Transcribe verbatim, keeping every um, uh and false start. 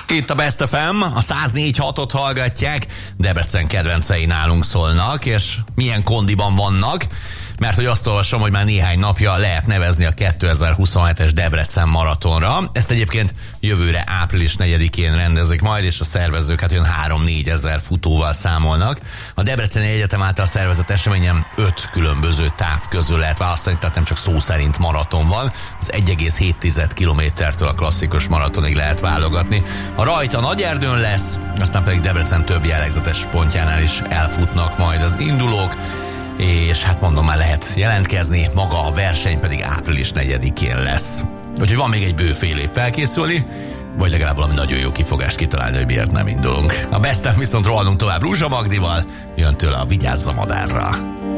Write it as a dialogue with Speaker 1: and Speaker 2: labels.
Speaker 1: Itt a Best ef em, a száz négy hatot hallgatják, Debrecen kedvencei nálunk szólnak, és milyen kondiban vannak, mert hogy azt olvasom, hogy már néhány napja lehet nevezni a kétezer-huszonhetes Debrecen maratonra. Ezt egyébként jövőre április negyedikén rendezik majd, és a szervezők hát olyan három-négy ezer futóval számolnak. A Debreceni Egyetem által szervezett eseményen öt különböző táv közül lehet választani, tehát nem csak szó szerint maraton van, az egy egész hét kilométertől a klasszikus maratonig lehet válogatni. A rajt a Nagyerdőn lesz, aztán pedig Debrecen több jellegzetes pontjánál is elfutnak majd az indulók, és hát mondom, már lehet jelentkezni, maga a verseny pedig április negyedikén lesz. Úgyhogy van még egy bő fél év felkészülni, vagy legalább valami nagyon jó kifogást kitalálni, hogy miért nem indulunk. A Best of viszont rohanunk tovább Rúzsa Magdival, jön tőle a Vigyázz a madárra.